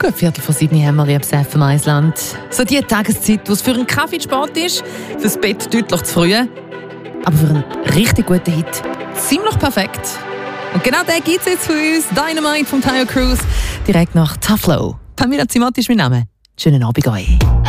Gut, 6:15 haben wir jetzt FM Island. So die Tageszeit, wo es für einen Kaffee zu spät ist, fürs Bett deutlich zu früh, aber für einen richtig guten Hit ziemlich perfekt. Und genau den gibt es jetzt für uns, Dynamite vom Tayo Cruz, direkt nach Tough Flow. Pamela Zimati ist mein Name. Schönen Abend euch.